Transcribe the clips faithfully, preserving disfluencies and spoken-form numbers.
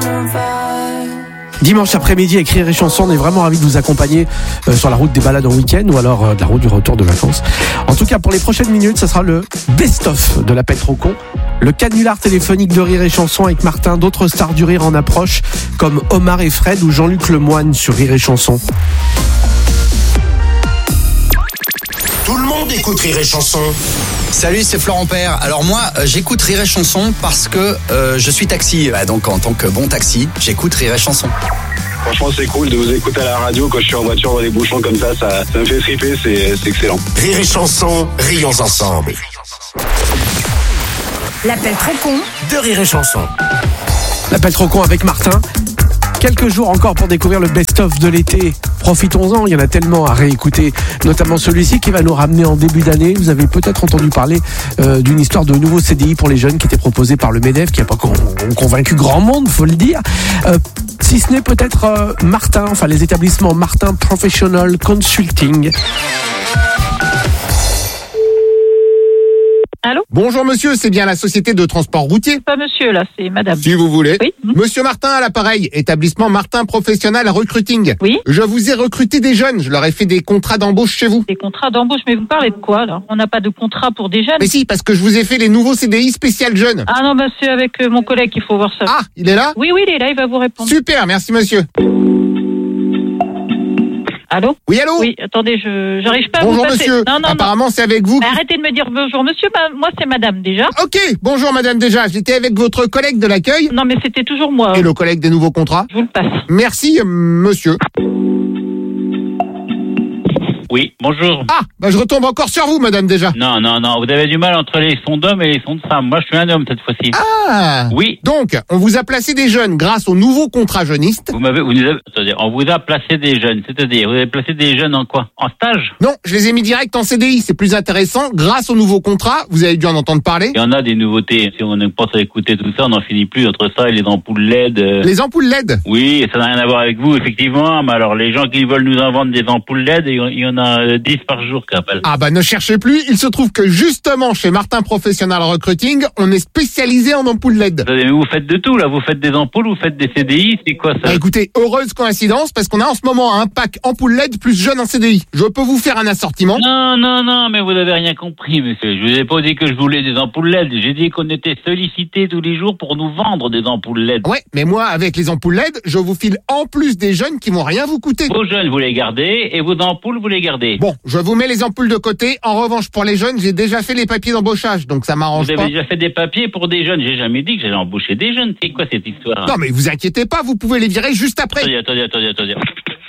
Dimanche après-midi, avec Rire et Chanson, on est vraiment ravis de vous accompagner euh, sur la route des balades en week-end ou alors euh, de la route du retour de vacances. En tout cas, pour les prochaines minutes, ça sera le best-of de l'appel trop con. Le canular téléphonique de Rire et Chanson avec Martin, d'autres stars du rire en approche, comme Omar et Fred ou Jean-Luc Lemoyne sur Rire et Chanson. Tout le monde écoute Rire et Chanson. Salut, c'est Florent Père. Alors moi, euh, j'écoute Rire et Chanson parce que euh, je suis taxi. Bah, donc en tant que bon taxi, j'écoute Rire et Chanson. Franchement, c'est cool de vous écouter à la radio quand je suis en voiture dans les bouchons comme ça. Ça, ça me fait triper, c'est, c'est excellent. Rire et Chanson, rions ensemble. L'appel trop con De Rire et Chanson. L'appel trop con avec Martin. Quelques jours encore pour découvrir le best-of de l'été. Profitons-en, il y en a tellement à réécouter, notamment celui-ci qui va nous ramener en début d'année. Vous avez peut-être entendu parler euh, d'une histoire de nouveau C D I pour les jeunes qui était proposé par le MEDEF, qui n'a pas con- convaincu grand monde, faut le dire. Euh, si ce n'est peut-être euh, Martin, enfin les établissements Martin Professional Consulting. Allô ? Bonjour monsieur, c'est bien la société de transport routier ? Pas monsieur, là, c'est madame. Si vous voulez. Oui. Monsieur Martin à l'appareil, établissement Martin Professional Recruiting. Oui. Je vous ai recruté des jeunes, je leur ai fait des contrats d'embauche chez vous. Des contrats d'embauche, mais vous parlez de quoi, là ? On n'a pas de contrat pour des jeunes. Mais si, parce que je vous ai fait les nouveaux C D I spécial jeunes. Ah non, bah c'est avec euh, mon collègue qu'il faut voir ça. Ah, il est là ? Oui, oui, il est là, il va vous répondre. Super, merci monsieur. Allô ? Oui, allô ? Oui, attendez, je j'arrive pas à Bonjour vous passer. monsieur, Non, non, apparemment c'est avec vous. non. Arrêtez de me dire bonjour monsieur, bah, moi c'est madame déjà. Ok, bonjour madame déjà, j'étais avec votre collègue de l'accueil Non mais c'était toujours moi. et le collègue des nouveaux contrats. Je vous le passe. Merci euh, monsieur. Oui, bonjour. Ah, bah je retombe encore sur vous madame déjà. Non, non, non, vous avez du mal entre les sons d'hommes et les sons de femmes. Moi, je suis un homme cette fois-ci. Ah. Oui. Donc, on vous a placé des jeunes grâce au nouveau contrat jeuniste. Vous m'avez, vous nous avez, attendez, on vous a placé des jeunes, c'est-à-dire, vous avez placé des jeunes en quoi ? En stage ? Non, je les ai mis direct en C D I, c'est plus intéressant. Grâce au nouveau contrat, vous avez dû en entendre parler. Il y en a des nouveautés. Si on pense à écouter tout ça, on n'en finit plus entre ça et les ampoules L E D. euh. Les ampoules L E D. Oui, ça n'a rien à voir avec vous, effectivement. Mais alors, les gens qui veulent nous en vendre des ampoules L E D, il y en a euh, dix par jour qui appellent. Ah bah ne cherchez plus, il se trouve que justement chez Martin Professional Recruiting, on est spécialisé en ampoules L E D. Attendez, mais vous faites de tout, là. Vous faites des ampoules, vous faites des C D I, c'est quoi ça ? Bah écoutez, heureuse coïncidence parce qu'on a en ce moment un pack ampoules L E D plus jeunes en C D I. Je peux vous faire un assortiment. Non, non, non, mais vous n'avez rien compris, monsieur. Je vous ai pas dit que je voulais des ampoules L E D. J'ai dit qu'on était sollicités tous les jours pour nous vendre des ampoules L E D. Ouais, mais moi avec les ampoules L E D, je vous file en plus des jeunes qui vont rien vous coûter. Vos jeunes, vous les gardez, et vos ampoules, vous les gardez. Bon, je vous mets les ampoules de côté. En revanche, pour les jeunes, j'ai déjà fait les papiers d'embauchage, donc ça m'arrange Vous pas. avez déjà fait des papiers pour des jeunes. J'ai jamais dit que j'allais embaucher des jeunes. C'est quoi cette histoire ? Non mais vous inquiétez pas, vous pouvez les virer juste après. Attendez, attendez, attendez, attendez. Allô ?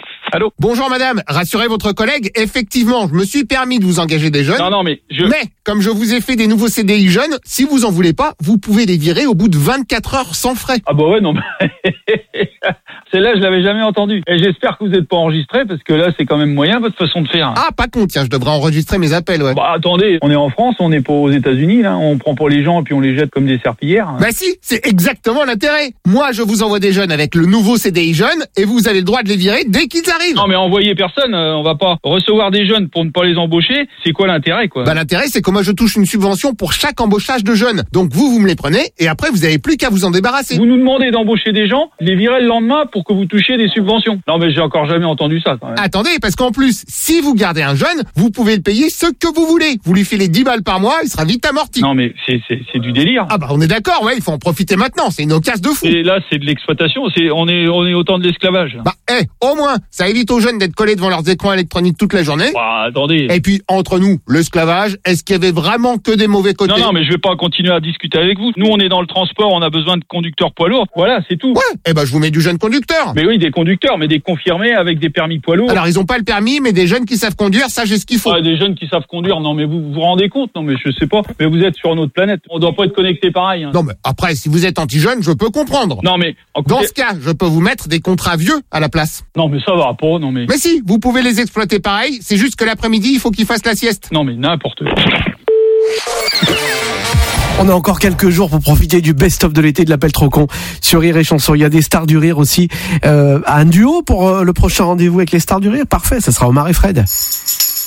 Bonjour madame, rassurez votre collègue, effectivement, je me suis permis de vous engager des jeunes. Non, non, mais je... Mais, comme je vous ai fait des nouveaux C D I jeunes, si vous en voulez pas, vous pouvez les virer au bout de vingt-quatre heures sans frais. Ah bah ouais, non, mais... Celle-là, je l'avais jamais entendue. Et j'espère que vous n'êtes pas enregistré, parce que là, c'est quand même moyen, votre façon de faire. Ah, pas con, tiens, je devrais enregistrer mes appels, ouais. Bah attendez, on est en France, on n'est pas aux États-Unis, là. On prend pas les gens et puis on les jette comme des serpillières. Bah si, c'est exactement l'intérêt. Moi, je vous envoie des jeunes avec le nouveau C D I jeune, et vous avez le droit de les virer dès qu'ils arrivent. Non, mais envoyer personne, euh, on va pas recevoir des jeunes pour ne pas les embaucher. C'est quoi l'intérêt, quoi ? Bah l'intérêt, c'est que moi, je touche une subvention pour chaque embauchage de jeunes. Donc vous, vous me les prenez, et après, vous avez plus qu'à vous en débarrasser. Vous nous demandez d'embaucher des gens, les virer le lendemain pour que vous touchiez des subventions. Non, mais j'ai encore jamais entendu ça, quand même. Attendez, parce qu'en plus, si vous gardez un jeune, vous pouvez le payer ce que vous voulez. Vous lui filez dix balles par mois, il sera vite amorti. Non, mais c'est, c'est, c'est du délire. Ah bah on est d'accord, ouais, il faut en profiter maintenant, c'est une occasion de fou. Et là, c'est de l'exploitation, c'est, on est, on est au temps de l'esclavage. Bah, eh, au moins, ça évite aux jeunes d'être collés devant leurs écrans électroniques toute la journée. Bah, attendez. Et puis, entre nous, l'esclavage, est-ce qu'il y avait vraiment que des mauvais côtés? Non, non, mais je vais pas continuer à discuter avec vous. Nous, on est dans le transport, on a besoin de conducteurs poids lourds. Voilà, c'est tout. Ouais, eh ben, je vous mets du jeune conducteur. Mais oui, des conducteurs, mais des confirmés avec des permis poids lourds. Alors, ils ont pas le permis, mais des jeunes qui savent conduire, ça, j'ai ce qu'il faut. Ah, des jeunes qui savent conduire, non, mais vous vous rendez compte? Non, mais je sais pas. Mais vous êtes sur une autre planète. On doit pas être connecté pareil. Hein. Non, mais après, si vous êtes anti-jeune, je peux comprendre. Non, mais... Écoutez... Dans ce cas, je peux vous mettre des contrats vieux à la place. Non, mais ça va pas, non, mais... Mais si, vous pouvez les exploiter pareil, c'est juste que l'après-midi, il faut qu'ils fassent la sieste. Non, mais n'importe quoi. On a encore quelques jours pour profiter du best-of de l'été de l'appel trop con sur Rire et Chanson. Il y a des stars du rire aussi. Euh, un duo pour euh, le prochain rendez-vous avec les stars du rire. Parfait, ça sera Omar et Fred.